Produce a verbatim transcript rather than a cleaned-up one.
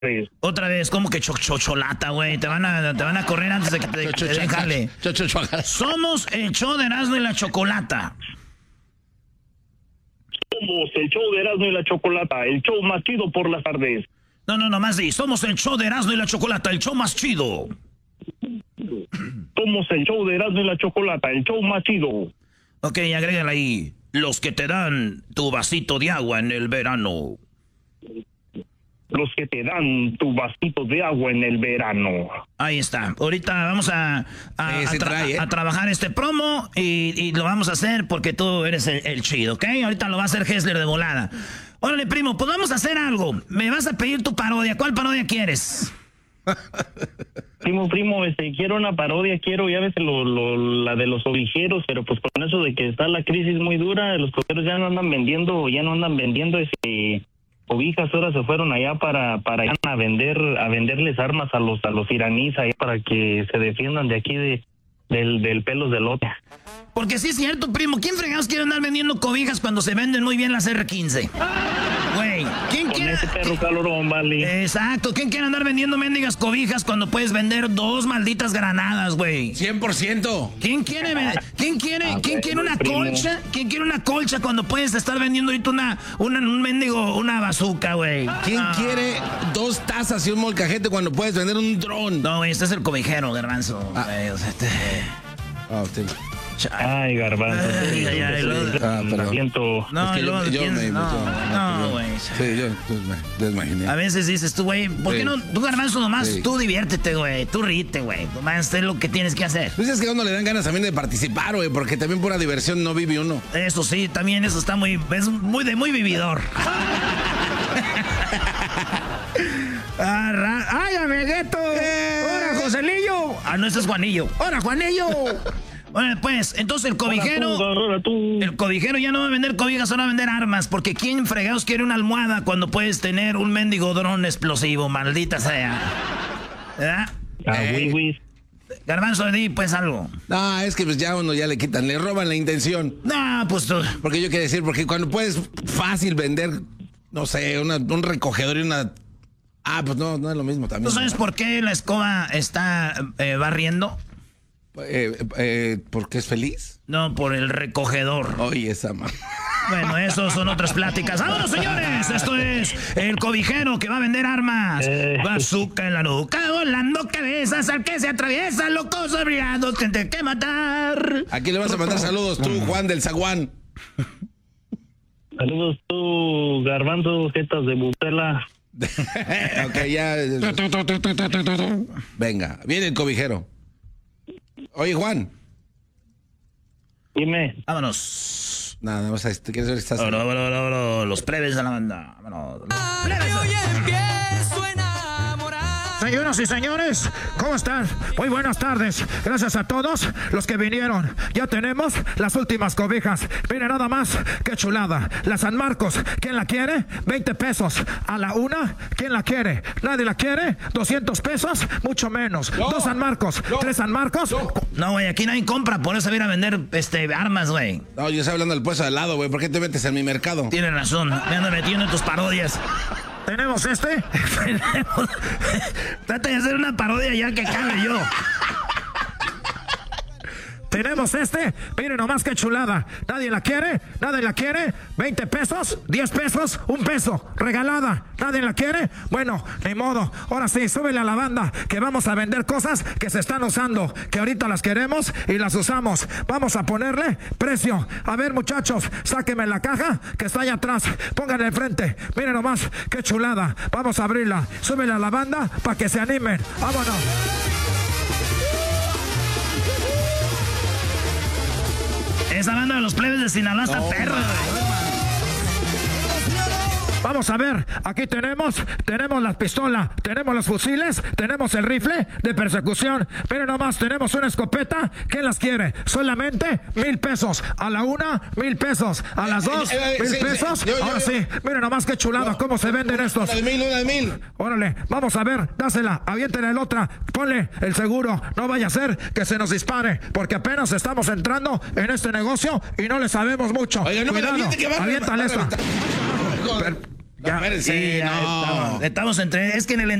Otra vez, como que chocholata, güey. Te van a, te van a correr antes de que te, te den jale. Somos el show de Erasmo y la Chocolata. Somos el show de Erasmo y la Chocolata, el show más chido por las tardes. No, no, no, más sí. Somos el show de Erasmo y la Chocolata, el show más chido. Somos el show de Erasmo y la Chocolata, el show más chido. Ok, agrégale ahí. Los que te dan tu vasito de agua en el verano. Los que te dan tu vasito de agua en el verano. Ahí está. Ahorita vamos a, a, a, tra trae, ¿eh? a trabajar este promo y, y lo vamos a hacer porque tú eres el, el chido, ¿ok? Ahorita lo va a hacer Hessler de volada. Órale, primo, pues vamos a hacer algo. Me vas a pedir tu parodia. ¿Cuál parodia quieres? Primo, primo, este, quiero una parodia, quiero, ya ves, lo, lo, la de los ovijeros, pero pues con eso de que está la crisis muy dura, los cocheros ya no andan vendiendo, ya no andan vendiendo este... Cobijas, ahora se fueron allá para para allá a vender a venderles armas a los a los iraníes allá para que se defiendan de aquí de del del pelos de lote. Porque sí es cierto, primo, ¿quién fregados quiere andar vendiendo cobijas cuando se venden muy bien las R quince? Güey, ¿quién Con quiere ese perro calorón, vale? Exacto, ¿quién quiere andar vendiendo mendigas cobijas cuando puedes vender dos malditas granadas, güey? cien por ciento. ¿Quién quiere quién quiere ah, quién quiere una primo. colcha? ¿Quién quiere una colcha cuando puedes estar vendiendo ahorita una una un mendigo una bazooka, güey? ¿Quién ah. quiere dos tazas y un molcajete cuando puedes vender un dron? No, güey, este es el cobijero, garbanzo. Ah. Güey, o sea, este... Ah, sí. Ay, garbanzo. Ay, ay, ay, lo... Ah, perdón. Siento. No, Es que luego, yo- yo ¿quién? me- no, yo- no, güey. Sí, yo pues, me desmaginé. A veces dices tú, güey, ¿por qué Sí. no? Tú, garbanzo, nomás, Sí. tú diviértete, güey. Tú ríete, güey. Nomás es lo que tienes que hacer. Pues es que a uno le dan ganas también de participar, güey, porque también pura diversión no vive uno. Eso sí, también eso está muy, es muy de muy vividor. Arra- ¡Ay, amigueto! ¡Hola, Joselillo! Ah, no, ese es Juanillo. ¡Hola, Juanillo! Bueno, pues, entonces el cobijero... Ahora tú, ahora tú. El cobijero ya no va a vender cobijas, ahora va a vender armas. Porque ¿quién fregados quiere una almohada cuando puedes tener un mendigo dron explosivo? Maldita sea. ¿Verdad? Ah, Eh. güey, güey. Garbanzo, di pues algo. No, es que pues ya uno ya le quitan, le roban la intención. No, pues tú... Porque yo quiero decir, porque cuando puedes fácil vender, no sé, una- un recogedor y una... Ah, pues no, no es lo mismo también. ¿Tú sabes ¿no? por qué la escoba está eh, barriendo? Eh, eh, ¿Porque es feliz? No, por el recogedor. Oye, esa man. Bueno, eso son otras pláticas. ¡Vámonos, señores! Esto es el cobijero que va a vender armas. Eh. Bazooka en la nuca, volando cabezas al que se atraviesa, locos obligados, gente que matar. Aquí le vas a mandar saludos tú, Juan del Zaguán. Saludos tú, garbanzo, jetas de butela. Ok, ya. Venga, viene el cobijero. Oye, Juan. Dime. Vámonos. Nada, nada más, este, ¿quieres ver si estás? Vámonos, vámonos, vámonos, los plebes de la banda. Vámonos. Señoras y señores, ¿cómo están? Muy buenas tardes. Gracias a todos los que vinieron. Ya tenemos las últimas cobijas. Miren nada más, qué chulada. La San Marcos, ¿quién la quiere? veinte pesos. A la una, ¿quién la quiere? ¿Nadie la quiere? doscientos pesos, mucho menos. No. Dos San Marcos, No. tres San Marcos. No. No, güey, aquí nadie compra, por eso viene a vender este, armas, güey. No, yo estoy hablando del puesto de al lado, güey. ¿Por qué te metes en mi mercado? Tienes razón, me ando metiendo en tus parodias. Tenemos este. Tenemos- Trata de hacer una parodia ya que cabe yo. Tenemos este, miren nomás qué chulada. ¿Nadie la quiere? ¿Nadie la quiere? ¿veinte pesos? ¿diez pesos? ¿Un peso? ¿Regalada? ¿Nadie la quiere? Bueno, ni modo. Ahora sí, súbele a la banda que vamos a vender cosas que se están usando, que ahorita las queremos y las usamos. Vamos a ponerle precio. A ver, muchachos, sáquenme la caja que está allá atrás. Pónganla enfrente. Miren nomás qué chulada. Vamos a abrirla. Súbele a la banda para que se animen. Vámonos. Esa banda de los plebes de Sinaloa está perra, güey. Vamos a ver, aquí tenemos, tenemos la pistola, tenemos los fusiles, tenemos el rifle de persecución, pero nomás tenemos una escopeta. ¿Quién las quiere? Solamente mil pesos. A la una, mil pesos. A las dos, Eh, eh, eh, mil sí, sí. pesos. Yo, yo, Ahora yo. sí, miren nomás qué chulada, cómo se venden estos. Una de mil, una de mil. Órale, vamos a ver, dásela, aviéntela el otra, ponle el seguro, no vaya a ser que se nos dispare, porque apenas estamos entrando en este negocio y no le sabemos mucho. Oiga, no me la Cuidado, aviente, que va a aviéntale reventar, esta. va a reventar. Per- Ya, sí, no. Estamos, estamos entre... Es que en el